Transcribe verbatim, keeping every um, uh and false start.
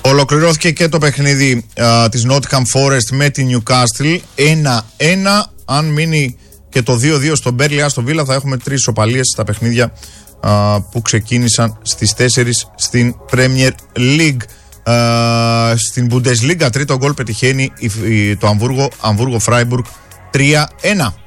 Ολοκληρώθηκε και το παιχνίδι α, της Nottingham Forest με τη Newcastle ένα ένα. Αν μείνει και το δύο δύο στο Burnley Aston Villa, θα έχουμε τρεις ισοπαλίες στα παιχνίδια α, που ξεκίνησαν στις τέσσερις στην Premier League. Α, στην Bundesliga τρίτο γκολ πετυχαίνει η, η, το Αμβούργο, Αμβούργο Freiburg τρία ένα.